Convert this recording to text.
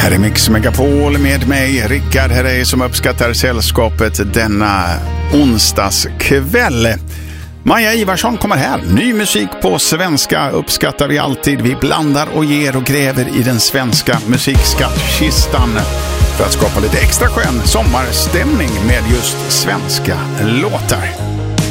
Här är Mix Megapol med mig, Rickard Herrey, som uppskattar sällskapet denna onsdagskväll. Maja Ivarsson kommer här. Ny musik på svenska uppskattar vi alltid. Vi blandar och ger och gräver i den svenska musikskattkistan för att skapa lite extra skön sommarstämning med just svenska låtar.